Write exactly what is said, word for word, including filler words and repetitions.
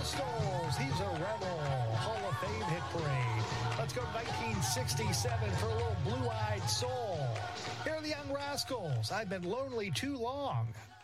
Rascals, He's a Rebel, Hall of Fame hit parade. Let's go to nineteen sixty-seven for a little Blue-Eyed Soul. Here are the Young Rascals, I've Been Lonely Too Long.